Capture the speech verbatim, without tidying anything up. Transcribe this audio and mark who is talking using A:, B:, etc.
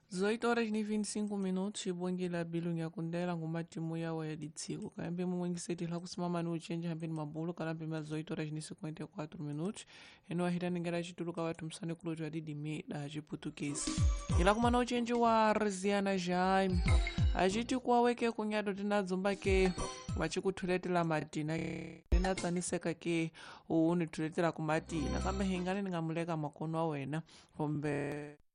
A: dezoito horas e vinte e cinco minutos, ibongela bilungu yakundela ngumatimu yawo ya ditsiko kayambe mumwengisetila kusimama ni uchenji hambi ni mabulu kalambe ma dezoito horas e cinquenta e quatro minutos eno ahitanengera chituluka watu msane kuloto adidimi da chiputukezi ila kumana uchenji wa Riziana Jaime achiti kuwaweke kunyado tinadzumba ke wachikuthuletela matina tinatsaniseka ke uuni thuletela kumatina kambe hingane ningamuleka makono wa wena kumbe